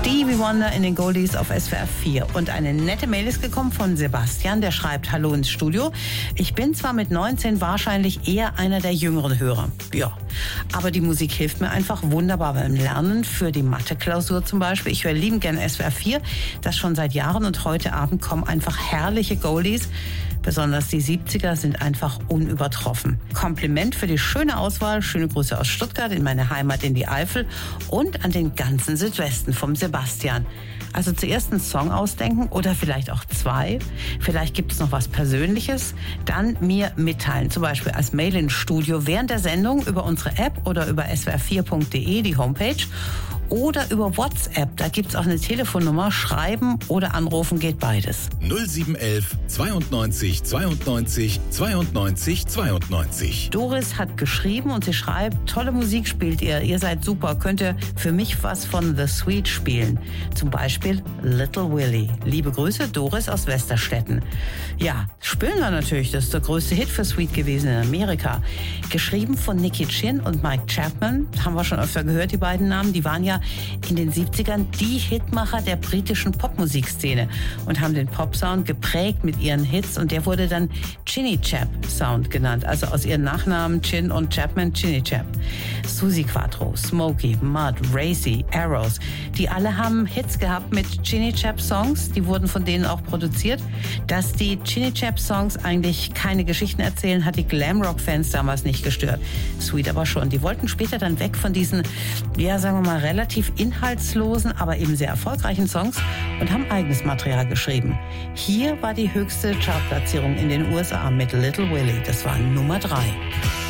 Stevie Wonder in den Goldies auf SWR 4. Und eine nette Mail ist gekommen von Sebastian, der schreibt: Hallo ins Studio. Ich bin zwar mit 19 wahrscheinlich eher einer der jüngeren Hörer. Ja, aber die Musik hilft mir einfach wunderbar beim Lernen, für die Mathe-Klausur zum Beispiel. Ich höre liebend gerne SWR 4, das schon seit Jahren, und heute Abend kommen einfach herrliche Goldies. Besonders die 70er sind einfach unübertroffen. Kompliment für die schöne Auswahl. Schöne Grüße aus Stuttgart in meine Heimat in die Eifel und an den ganzen Südwesten vom Sebastian. Also zuerst einen Song ausdenken oder vielleicht auch zwei. Vielleicht gibt es noch was Persönliches. Dann mir mitteilen, zum Beispiel als Mail ins Studio während der Sendung über unsere App oder über swr4.de, die Homepage. Oder über WhatsApp, da gibt's auch eine Telefonnummer. Schreiben oder anrufen geht beides. 0711 92 92 92 92. Doris hat geschrieben und sie schreibt: Tolle Musik spielt ihr seid super, könnt ihr für mich was von The Sweet spielen? Zum Beispiel Little Willie. Liebe Grüße, Doris aus Westerstetten. Ja, spielen wir natürlich, das ist der größte Hit für Sweet gewesen in Amerika. Geschrieben von Nicky Chin und Mike Chapman, haben wir schon öfter gehört, die beiden Namen, die waren ja in den 70ern die Hitmacher der britischen Popmusikszene und haben den Popsound geprägt mit ihren Hits, und der wurde dann Chinny Chap Sound genannt, also aus ihren Nachnamen Chin und Chapman, Chinny Chap. Suzi Quatro, Smokey, Mud, Racy, Arrows, die alle haben Hits gehabt mit Chinny Chap Songs, die wurden von denen auch produziert. Dass die Chinny Chap Songs eigentlich keine Geschichten erzählen, hat die Glamrock-Fans damals nicht gestört. Sweet aber schon. Die wollten später dann weg von diesen, ja, sagen wir mal, relativ inhaltslosen, aber eben sehr erfolgreichen Songs und haben eigenes Material geschrieben. Hier war die höchste Chartplatzierung in den USA mit Little Willie. Das war Nummer 3.